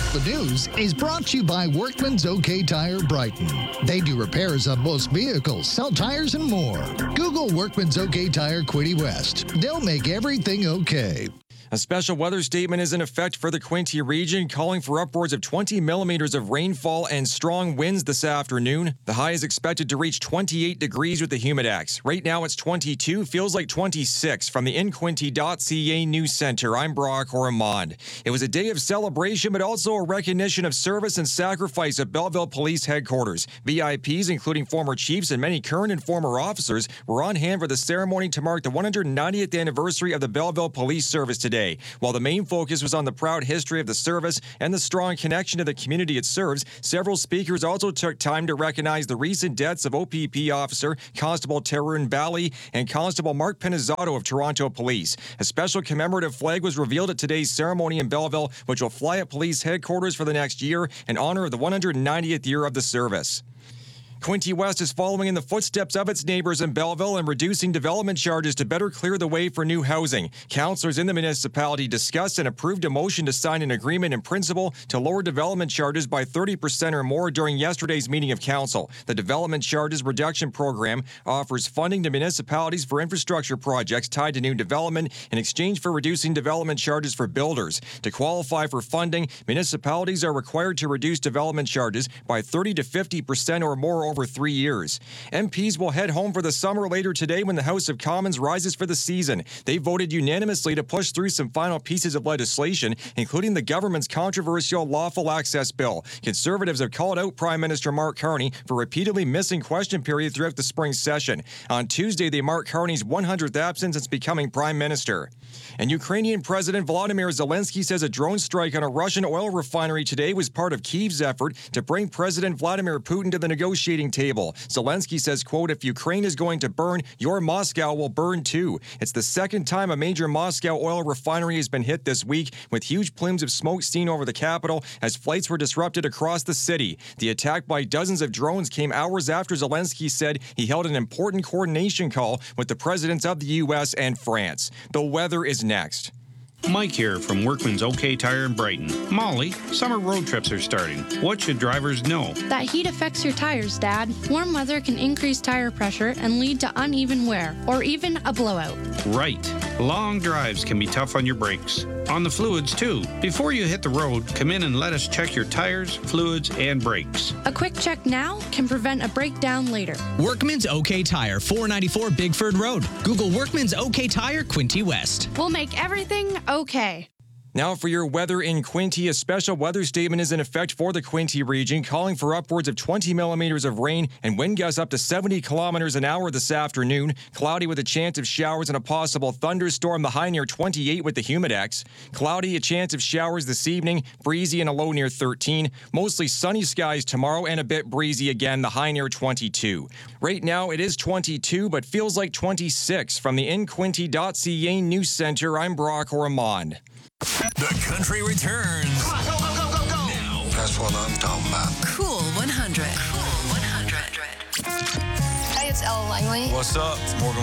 The news is brought to you by Workman's OK Tire Brighton. They do repairs on most vehicles, sell tires, and more. Google Workman's OK Tire Quinte West. They'll make everything okay. A special weather statement is in effect for the Quinte region, calling for upwards of 20 millimeters of rainfall and strong winds this afternoon. The high is expected to reach 28 degrees with the Humidex. Right now it's 22, feels like 26. From the inquinte.ca News Center, I'm Brock Ormond. It was a day of celebration, but also a recognition of service and sacrifice at Belleville Police Headquarters. VIPs, including former chiefs and many current and former officers, were on hand for the ceremony to mark the 190th anniversary of the Belleville Police Service today. While the main focus was on the proud history of the service and the strong connection to the community it serves, several speakers also took time to recognize the recent deaths of OPP officer Constable Tarun Bali and Constable Mark Penizzato of Toronto Police. A special commemorative flag was revealed at today's ceremony in Belleville, which will fly at police headquarters for the next year in honor of the 190th year of the service. Quinte West is following in the footsteps of its neighbors in Belleville and reducing development charges to better clear the way for new housing. Councillors in the municipality discussed and approved a motion to sign an agreement in principle to lower development charges by 30% or more during yesterday's meeting of council. The Development Charges Reduction Program offers funding to municipalities for infrastructure projects tied to new development in exchange for reducing development charges for builders. To qualify for funding, municipalities are required to reduce development charges by 30 to 50% or more over 3 years. MPs will head home for the summer later today when the House of Commons rises for the season. They voted unanimously to push through some final pieces of legislation, including the government's controversial Lawful Access Bill. Conservatives have called out Prime Minister Mark Carney for repeatedly missing question period throughout the spring session. On Tuesday, they mark Carney's 100th absence since becoming Prime Minister. And Ukrainian President Volodymyr Zelensky says a drone strike on a Russian oil refinery today was part of Kyiv's effort to bring President Vladimir Putin to the negotiating table. Zelensky says, quote, "If Ukraine is going to burn, your Moscow will burn too." It's the second time a major Moscow oil refinery has been hit this week, with huge plumes of smoke seen over the capital as flights were disrupted across the city. The attack by dozens of drones came hours after Zelensky said he held an important coordination call with the presidents of the U.S. and France. The weather is next. Mike here from Workman's OK Tire in Brighton. Molly, summer road trips are starting. What should drivers know? That heat affects your tires, Dad. Warm weather can increase tire pressure and lead to uneven wear, or even a blowout. Right. Long drives can be tough on your brakes. On the fluids, too. Before you hit the road, come in and let us check your tires, fluids, and brakes. A quick check now can prevent a breakdown later. Workman's OK Tire, 494 Bigford Road. Google Workman's OK Tire, Quinte West. We'll make everything okay. Now for your weather in Quinte, a special weather statement is in effect for the Quinte region, calling for upwards of 20 millimeters of rain and wind gusts up to 70 kilometers an hour this afternoon. Cloudy with a chance of showers and a possible thunderstorm, the high near 28 with the Humidex. Cloudy, a chance of showers this evening, breezy and a low near 13. Mostly sunny skies tomorrow and a bit breezy again, the high near 22. Right now it is 22, but feels like 26. From the inquinte.ca News Center, I'm Brock Ormond. The Country returns. Come on, go, go, go, go, go. Now. That's what I'm talking about. Cool 100. Cool 100. Hi, it's Ella Langley. What's up? It's Morgan